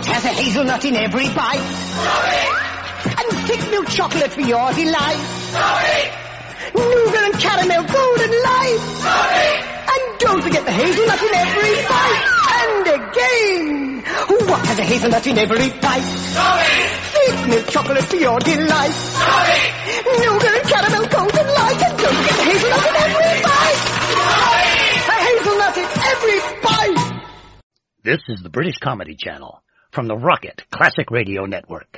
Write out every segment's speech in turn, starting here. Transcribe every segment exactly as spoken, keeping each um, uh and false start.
What has a hazelnut in every bite? Sorry. And thick milk chocolate for your delight. Sorry. Nougat and caramel golden light. Sorry. And don't forget the hazelnut in every bite. And again, what has a hazelnut in every bite? Sorry. Thick milk chocolate for your delight. Sorry. Nougat and caramel golden light. And don't forget the hazelnut in every bite. Sorry. A hazelnut in every bite. This is the British Comedy Channel from the Rocket Classic Radio Network.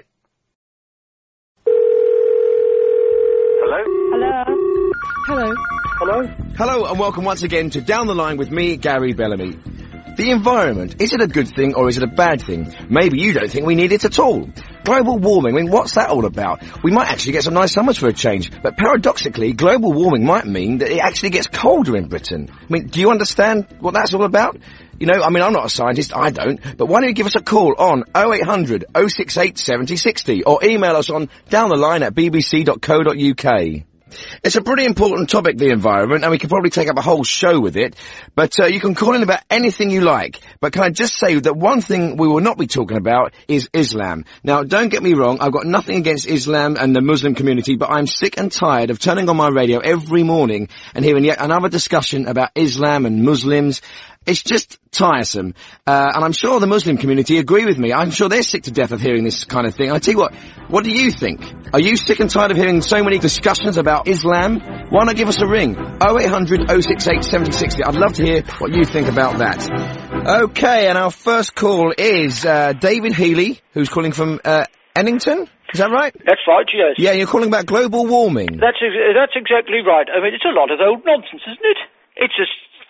Hello? Hello? Hello? Hello? Hello and welcome once again to Down the Line with me, Gary Bellamy. The environment, is it a good thing or is it a bad thing? Maybe you don't think we need it at all. Global warming, I mean, what's that all about? We might actually get some nice summers for a change, but paradoxically, global warming might mean that it actually gets colder in Britain. I mean, do you understand what that's all about? You know, I mean, I'm not a scientist, I don't, but why don't you give us a call on oh eight hundred, oh six eight, seven oh six oh or email us on downtheline at b b c dot co dot u k. It's a pretty important topic, the environment, and we could probably take up a whole show with it, but uh, you can call in about anything you like. But can I just say that one thing we will not be talking about is Islam. Now, don't get me wrong, I've got nothing against Islam and the Muslim community, but I'm sick and tired of turning on my radio every morning and hearing yet another discussion about Islam and Muslims. It's just tiresome. Uh, and I'm sure the Muslim community agree with me. I'm sure they're sick to death of hearing this kind of thing. I tell you what, what do you think? Are you sick and tired of hearing so many discussions about Islam? Why not give us a ring? oh eight hundred, oh six eight, seven oh six oh. I'd love to hear what you think about that. Okay, and our first call is uh, David Healy, who's calling from uh, Ennington. Is that right? That's right, yes. Yeah, you're calling about global warming. That's ex- that's exactly right. I mean, it's a lot of old nonsense, isn't it? It's a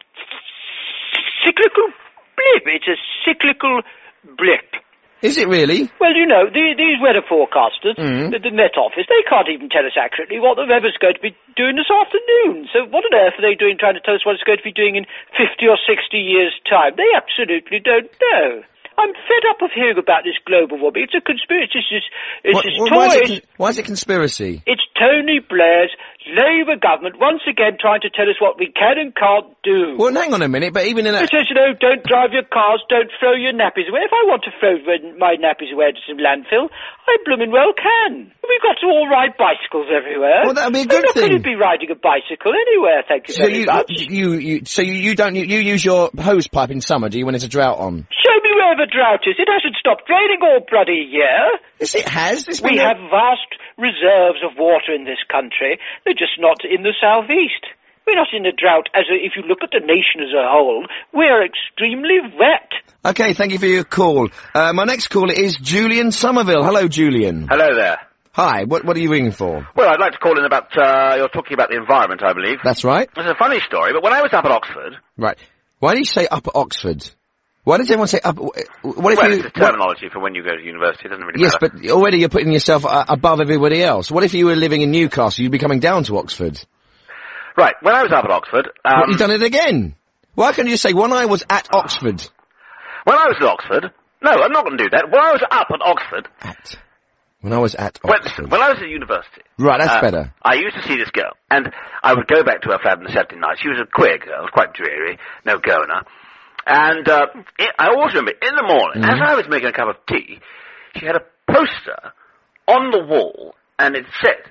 cyclical blip. It's a cyclical blip. Is it really? Well, you know, the, these weather forecasters, mm. the, the Met Office, they can't even tell us accurately what the weather's going to be doing this afternoon. So what on earth are they doing trying to tell us what it's going to be doing in fifty or sixty years' time? They absolutely don't know. I'm fed up of hearing about this global warming. It's a conspiracy. It's just, it's what, just well, toys. Why is, it, why is it conspiracy? It's Tony Blair's Labour government once again trying to tell us what we can and can't do. Well, hang on a minute, but even in a... It says, you know, don't drive your cars, don't throw your nappies away. If I want to throw my nappies away to some landfill, I blooming well can. We've got to all ride bicycles everywhere. Well, that would be a good I'm not thing. going to be riding a bicycle anywhere, thank you so very you, much. You, you, so you, you don't, you, you use your hose pipe in summer, do you, when it's a drought on? Show me where the drought is. It hasn't stopped raining all bloody year. Yes, it has. It's we been have a... vast reserves of water in this country. They're just not in the southeast. We're not in a drought. As a, if you look at the nation as a whole, we're extremely wet. Okay, thank you for your call. Uh, my next caller is Julian Somerville. Hello, Julian. Hello there. Hi, what, what are you ringing for? Well, I'd like to call in about, uh, you're talking about the environment, I believe. That's right. It's a funny story, but when I was up at Oxford... Right. Why do you say up at Oxford? Why does everyone say up... What if well, you, it's a terminology what, for when you go to university, it doesn't really yes, matter. Yes, but already you're putting yourself uh, above everybody else. What if you were living in Newcastle, you'd be coming down to Oxford? Right, when I was up at Oxford... Um, what, you've done it again. Why can't you just say, when I was at Oxford? When I was at Oxford... No, I'm not going to do that. When I was up at Oxford... At... When I was at Oxford. When, when I was at university... Right, that's uh, better. I used to see this girl, and I would go back to her flat on the Saturday night. She was a queer girl, quite dreary, no goner. And uh, it, I always remember, in the morning, mm-hmm. as I was making a cup of tea, she had a poster on the wall, and it said,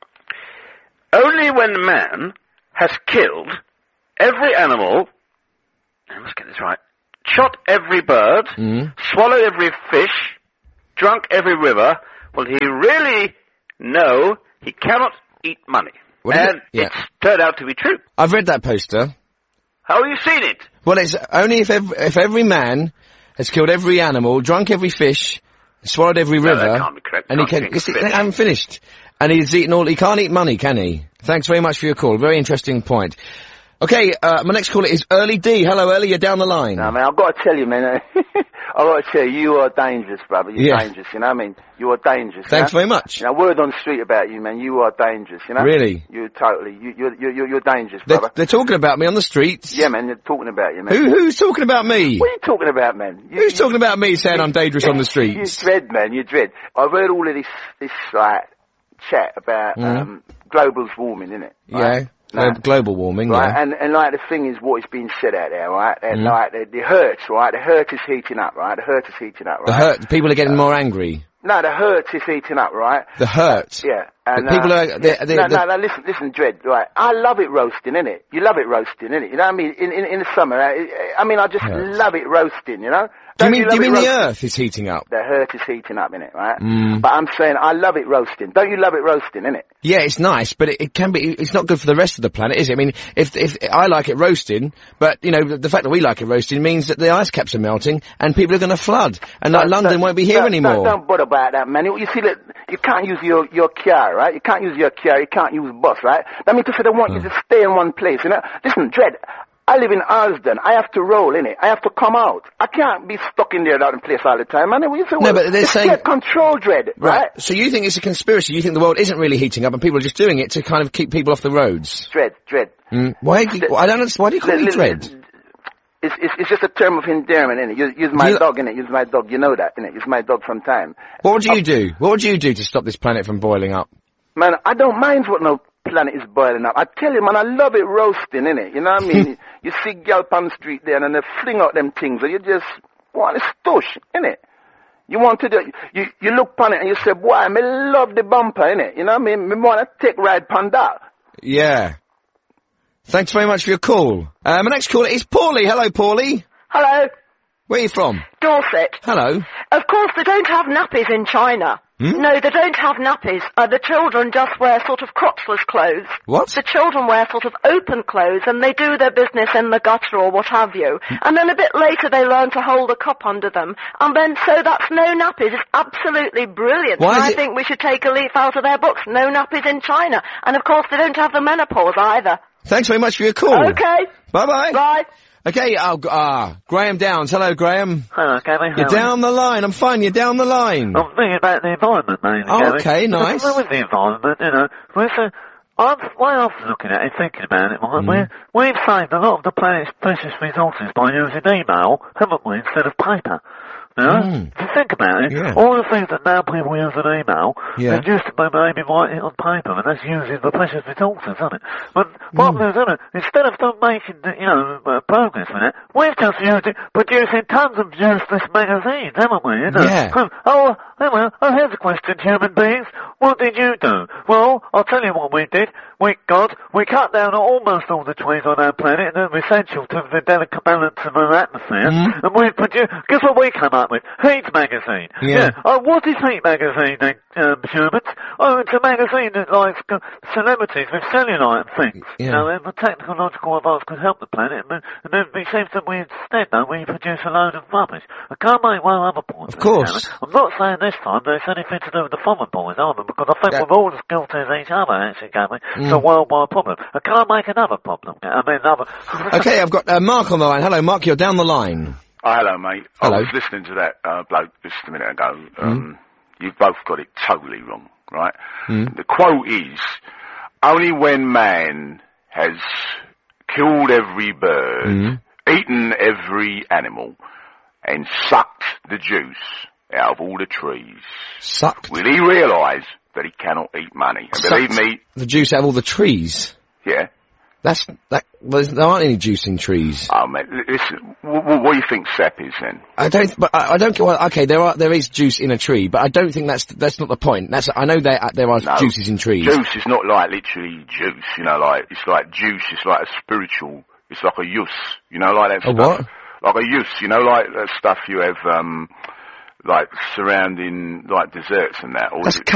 only when man has killed every animal, I must get this right, shot every bird, mm-hmm. swallowed every fish, drunk every river, will he really know he cannot eat money. What and it? Yeah. It's turned out to be true. I've read that poster. How have you seen it? Well, it's only if every, if every man has killed every animal, drunk every fish, swallowed every no, river, that can't be correct. and he can. I haven't finished. And he's eaten all. He can't eat money, can he? Thanks very much for your call. Very interesting point. Okay, uh, my next caller is Early D. Hello, Early. You're down the line. No, man, I've got to tell you, man. I've got to tell you, you are dangerous, brother. You're yeah. dangerous. You know what I mean? You are dangerous. Thanks you know? very much. You know, word on the street about you, man. You are dangerous. You know? Really? You're totally. You, you're you're you're dangerous, they're, brother. They're talking about me on the streets. Yeah, man. They're talking about you, man. Who who's talking about me? What are you talking about, man? You, who's you, talking about me saying you, I'm dangerous you, on the streets? You dread, man. You dread. I've heard all of this this like chat about mm. um global's warming, innit? Right? Yeah. Glo- Nah. global warming, Right, yeah. and, and like the thing is what is being said out there, right? And Mm. like the, the hurt, right? The hurt is heating up, right? The hurt is heating up, right? The hurt, people are getting more angry. No, the hurt is heating up, right? The hurt. Yeah. And, The people uh, are- they- they- no, the- no, no, listen, listen, Dread, right? I love it roasting, innit? You love it roasting, innit? You know what I mean? In, in, in the summer, I, I mean, I just Hurt. love it roasting, you know? Do you Don't mean, do love you it mean the roasting? earth is heating up? The hurt is heating up, innit, right? Mm. But I'm saying I love it roasting. Don't you love it roasting, innit? Yeah, it's nice, but it, it can be, it's not good for the rest of the planet, is it? I mean, if, if, I like it roasting, but, you know, the, the fact that we like it roasting means that the ice caps are melting, and people are gonna flood, and like, Don't- London don't- won't be here don't- anymore. Don't, don't bother about that, man. You, you see that you can't use your, your car, right? You can't use your car, you can't use bus, right? That means to say they want you to stay in one place, you know? Listen, Dread, I live in Arsden. I have to roll, innit? I have to come out. I can't be stuck in there out in place all the time, man. You say, No, well, but they're it's saying- get control, Dread, right? So you think it's a conspiracy? You think the world isn't really heating up, and people are just doing it to kind of keep people off the roads? Dread, Dread. Mm. Why? Do you, I don't understand. Why do you call Li- me li- Dread? It's, it's, it's just a term of endearment, innit? Use, use my You- dog, innit? Use my dog. You know that, innit? Use my dog from time. What would you do? What would you do to stop this planet from boiling up? Man, I don't mind what no planet is boiling up. I tell you, man, I love it roasting, innit? You know what I mean? You see gal on the street there and they fling out them things and you just want to stush, innit? You want to do, you, you look upon it and you say, boy, I love the bumper, innit? You know what I mean? Me want to take ride upon that. Yeah. Thanks very much for your call. Uh, my next caller is Paulie. Hello, Paulie. Hello, Where are you from? Dorset. Hello. Of course, they don't have nappies in China. Hmm? No, they don't have nappies. Uh, the children just wear sort of crotchless clothes. What? The children wear sort of open clothes and they do their business in the gutter or what have you. And then a bit later they learn to hold a cup under them. And then, so that's no nappies. It's absolutely brilliant. Why and is I it- think we should take a leaf out of their books. No nappies in China. And of course they don't have the menopause either. Thanks very much for your call. Okay. Bye-bye. Bye. Okay, oh, g- ah, Graham Downs. Hello, Graham. Hello, Gary. You're down the line. I'm fine. You're down the line. I'm thinking about the environment, mainly, Oh, Gary. okay, nice. Because with the environment, you know, we're so, I'm, way I'm looking at it, thinking about it, right, Mm. we're, we've saved a lot of the planet's precious resources by using email, haven't we, instead of paper. You know? Mm. If you think about it, Yeah. all the things that now people use an email, Yeah. they used to be maybe writing it on paper, and that's using the precious resources, isn't it? But what Mm. we're doing, instead of them making, you know, uh, progress with it, we've just used it producing tons of useless magazines, haven't we? You know? Yeah. Oh, well, oh, here's a question, human beings. What did you do? Well, I'll tell you what we did. We, God, we cut down almost all the trees on our planet, and they're essential to the delicate balance of our atmosphere. Mm. And we produced, guess what we came up with? Heat magazine. Yeah. Oh, what is Heat magazine then, um, humans? Oh, it's a magazine that likes uh, celebrities with cellulite and things. Yeah. You know, and the technological advance could help the planet, but, and then it seems that we instead, though, we produce a load of rubbish. I can't make one other point. Of course. Gary. I'm not saying this time that it's anything to do with the foreign boys, either, because I think Yeah. we're all as guilty as each other, actually, Gary. It's Mm. a worldwide problem. I can't make another problem. I mean, another... Okay, I've got uh, Mark on the line. Hello, Mark. You're down the line. Oh, hello, mate. Hello. I was listening to that uh, bloke just a minute ago. Um, You've both got it totally wrong, right? Mm. The quote is, only when man has killed every bird, Mm. eaten every animal, and sucked the juice out of all the trees, Sucked. will he realise that he cannot eat money. And believe Sucked me, the juice out of all the trees. yeah. That's, that, there's, there aren't any juice in trees. Oh, man, l- listen, w- w- what do you think sap is then? I don't, but I, I don't, well, okay, there are, there is juice in a tree, but I don't think that's, that's not the point. That's, I know there, there are No. juices in trees. Juice is not like literally juice, you know, like, it's like juice, it's like a spiritual, it's like a use, you know, like that A stuff. what? Like a use, you know, like that stuff you have, um, like surrounding, like desserts and that. Or That's is it